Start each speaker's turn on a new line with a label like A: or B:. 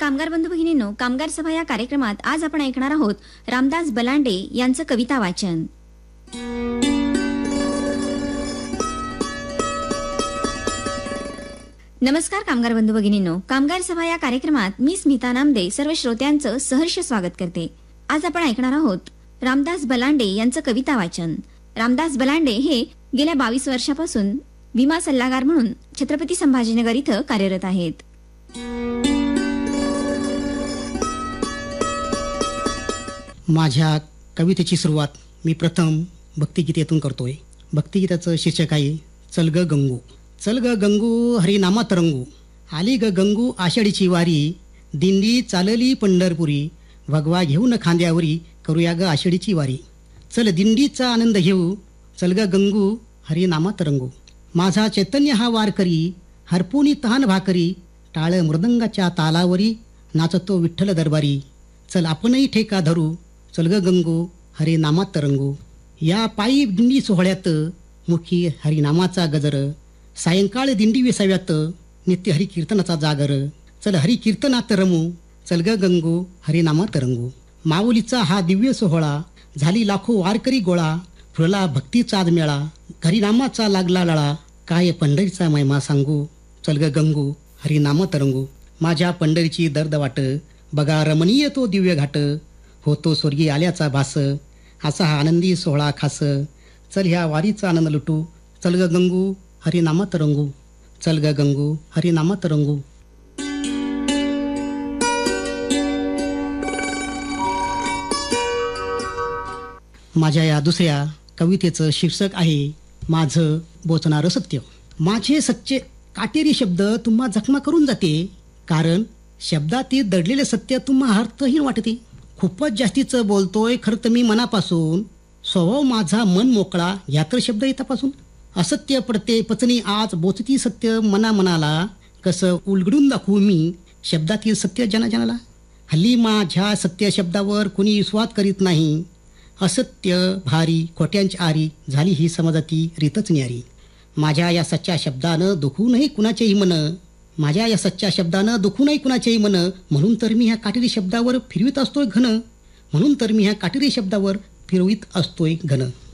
A: कामगार बंधू भगिनींनो, कामगार सभा या कार्यक्रमात आज आपण ऐकणार आहोत रामदास बलांडे यांचं कविता वाचन. नमस्कार कामगार बंधू भगिनींनो, कामगार सभा या कार्यक्रमात मी स्मिता नामदे सर्व श्रोत्यांचं सहर्ष स्वागत करते. आज आपण ऐकणार आहोत रामदास बलांडे यांचं कविता वाचन. रामदास बलांडे हे गेल्या 22 वर्षापासून विमा सल्लागार म्हणून छत्रपती संभाजीनगर इथं कार्यरत आहेत.
B: माझ्या कवितेची सुरुवात मी प्रथम भक्तिगीतेतून करतोय. भक्तिगीताचं शीर्षक आहे चल ग गंगू. चल ग गंगू हरिनामा तरंगू, आली ग गंगू आषाढीची वारी, दिंडी चालली पंढरपुरी, भगवा घेऊन खांद्यावरी, करूया ग आषाढीची वारी. चल दिंडीचा आनंद घेऊ, चल ग गंगू हरिनामा तरंगू. माझा चैतन्य हा वारकरी, हरपुनी तहान भाकरी, टाळ मृदंगाच्या तालावरी, नाचतो विठ्ठल दरबारी. चल आपणही ठेका धरू, चल ग गंगू हरिनामा तरंगू. या पायी दिंडी सोहळ्यात मुखी हरिनामाचा गजर, सायंकाळ दिंडी विसाव्यात नित्य हरिकीर्तनाचा जागर. चल हरिकीर्तनात रमू, चल ग गंगू हरिनामा तरंगू. माऊलीचा हा दिव्य सोहळा, झाली लाखो वारकरी गोळा, फुलला भक्तीचा आज मेळा, हरिनामाचा लागला लळा, काय पंढरीचा महिमा सांगू, चल ग गंगू हरिनामा तरंगू. माझ्या पंढरीची दर्द वाट, बघा रमणीय तो दिव्य घाट, होतो स्वर्गी आल्याचा भास, असा हा आनंदी सोहळा खास. चल ह्या वारीचा आनंद लुटू, चल ग गंगू हरिनामा तरंगू, चल ग गंगू हरिनामा तरंगू. माझ्या या दुसऱ्या कवितेचं शीर्षक आहे माझं बोचणारं सत्य. माझे सच्चे काटेरी शब्द तुम्हा जखमा करून जाते, कारण शब्दातील दडलेले सत्य तुम्हा अर्थहीन वाटते. खूपच जास्तीचं बोलतोय खरं तर मी मनापासून, स्वभाव माझा मन मोकळा, ह्या तर शब्द येतापासून. असत्य पडते पचनी आज बोचती सत्य मना मनाला, कसं उलगडून दाखवू मी शब्दातील सत्य जनाजनाला. हल्ली माझ्या सत्य शब्दावर कुणी विश्वास करीत नाही, असत्य भारी खोट्यांची आरी, झाली ही समाजाती रीतच न्यारी. माझ्या या सच्च्या शब्दानं दुखू नाही कुणाचेही मन, माझ्या या सच्च्या शब्दानं दुखू नाही कुणाचेही मन, म्हणून तर मी ह्या काटेरी शब्दावर फिरवीत असतोय घन, म्हणून तर मी ह्या काटेरी शब्दावर फिरवीत असतोय घन.